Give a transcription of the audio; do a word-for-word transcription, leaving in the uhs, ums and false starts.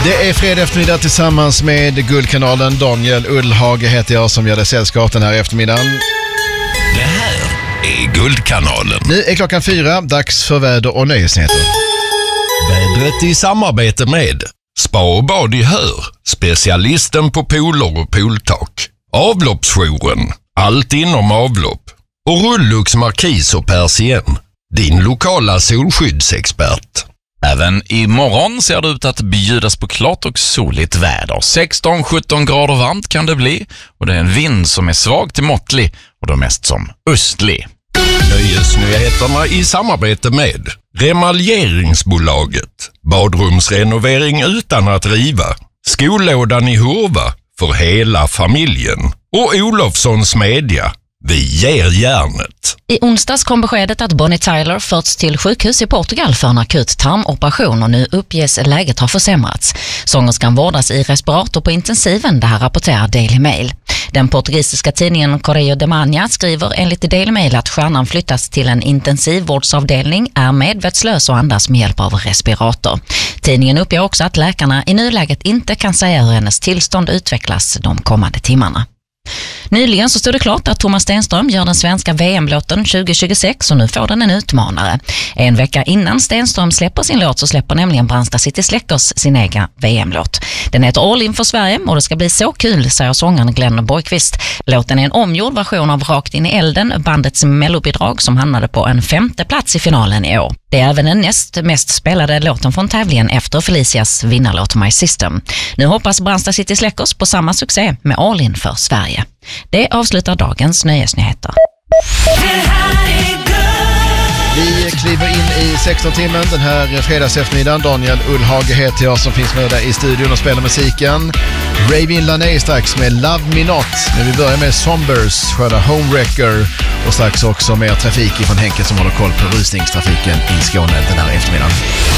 Det är fredag eftermiddag tillsammans med Guldkanalen. Daniel Ullhage heter jag som gör det sällskap den här eftermiddagen. Det här är Guldkanalen. Nu är klockan fyra, dags för väder och nöjesnyheter. Vädret i samarbete med Spa och bad i Hör, specialisten på pooler och pooltak. Avloppsjouren, allt inom avlopp. Och Rullux Markis och Persien, din lokala solskyddsexpert. Även imorgon ser det ut att bjudas på klart och soligt väder. sexton sjutton grader varmt kan det bli och det är en vind som är svag till måttlig och då mest som östlig. Nöjesnyheterna i samarbete med Remaljeringsbolaget. Badrumsrenovering utan att riva. Skollådan i Hurva för hela familjen. Och Olofssons Media. Vi ger järnet. I onsdags kom beskedet att Bonnie Tyler förts till sjukhus i Portugal för en akut tarmoperation och nu uppges läget har försämrats. Sångerskan vårdas i respirator på intensiven, det här rapporterar Daily Mail. Den portugisiska tidningen Correio de Manha skriver enligt Daily Mail att stjärnan flyttas till en intensivvårdsavdelning, är medvetslös och andas med hjälp av respirator. Tidningen uppger också att läkarna i nuläget inte kan säga hur hennes tillstånd utvecklas de kommande timmarna. Nyligen så stod det klart att Thomas Stenström gör den svenska V M-låten tjugo tjugosex och nu får den en utmanare. En vecka innan Stenström släpper sin låt så släpper nämligen Brandsta City Släckers sin egen V M-låt. Den heter All In för Sverige och det ska bli så kul, säger sångaren Glenn Borgqvist. Låten är en omgjord version av Rakt in i elden, bandets mellobidrag som hamnade på en femte plats i finalen i år. Det är även den näst mest spelade låten från tävlingen efter Felicias vinnarlåt My System. Nu hoppas Brandsta City Släckers på samma succé med All In för Sverige. Det avslutar dagens nöjesnyheter. Vi kliver in i sexton-timmen den här fredagseftermiddagen. Daniel Ullhage heter jag som finns med där i studion och spelar musiken. Ravin Lané strax med Love Me Not. Men vi börjar med Sombers, sköna Homewrecker och strax också mer trafik från Henke som håller koll på rusningstrafiken i Skåne den här eftermiddagen.